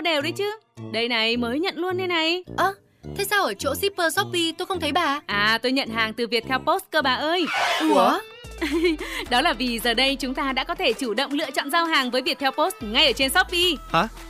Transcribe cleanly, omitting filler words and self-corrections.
đều đấy chứ. Đây này, mới nhận luôn đây này. Thế sao ở chỗ shipper Shopee tôi không thấy bà? À, tôi nhận hàng từ Viettel Post cơ bà ơi. Ủa? Đó là vì giờ đây chúng ta đã có thể chủ động lựa chọn giao hàng với Viettel Post ngay ở trên Shopee. Hả?